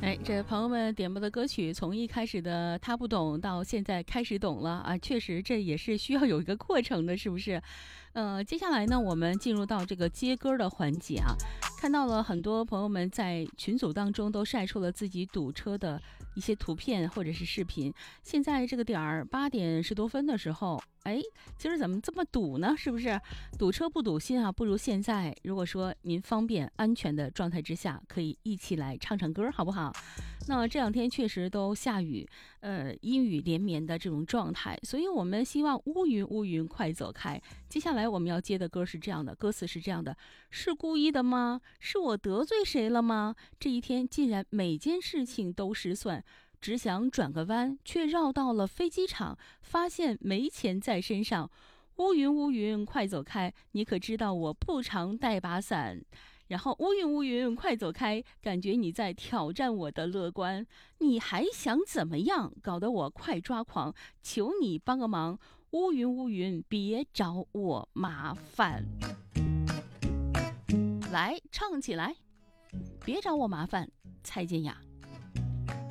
哎，这朋友们点播的歌曲，从一开始的他不懂到现在开始懂了啊，确实这也是需要有一个过程的，是不是？接下来呢，我们进入到这个接歌的环节啊，看到了很多朋友们在群组当中都晒出了自己堵车的一些图片或者是视频。现在这个点儿8点10多分的时候，哎，今儿怎么这么堵呢？是不是？堵车不堵心啊，不如现在，如果说您方便安全的状态之下，可以一起来唱唱歌，好不好？那这两天确实都下雨，阴雨连绵的这种状态，所以我们希望乌云乌云快走开。接下来我们要接的歌是这样的，歌词是这样的：是故意的吗？是我得罪谁了吗？这一天竟然每件事情都失算，只想转个弯，却绕到了飞机场，发现没钱在身上。乌云乌云快走开，你可知道我不常带把伞。然后乌云乌云快走开，感觉你在挑战我的乐观，你还想怎么样？搞得我快抓狂，求你帮个忙，乌云乌云别找我麻烦。来唱起来，别找我麻烦，蔡健雅。